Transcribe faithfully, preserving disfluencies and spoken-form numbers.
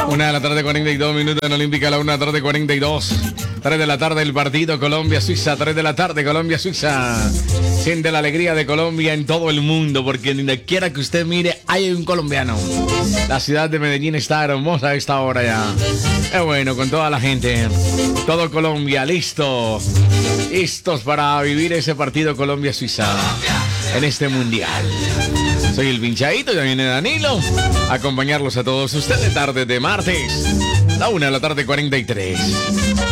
Una de la tarde, cuarenta y dos minutos en Olímpica, la una de la tarde, cuarenta y dos. tres de la tarde, el partido Colombia-Suiza. tres de la tarde, Colombia-Suiza. Siente la alegría de Colombia en todo el mundo, porque donde quiera que usted mire, hay un colombiano. La ciudad de Medellín está hermosa a esta hora ya. Es bueno, con toda la gente. Todo Colombia, listo. Listos para vivir ese partido Colombia-Suiza en este mundial. Soy el Pinchadito, ya viene Danilo a acompañarlos a todos ustedes tarde de martes, la una de la tarde, cuarenta y tres.